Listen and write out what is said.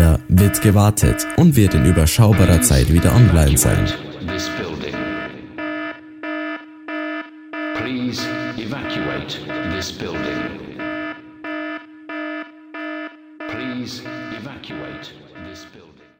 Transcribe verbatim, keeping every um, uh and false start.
Fehler wird gewartet und wird in überschaubarer Zeit wieder online sein. Please evacuate this building. Please evacuate this building.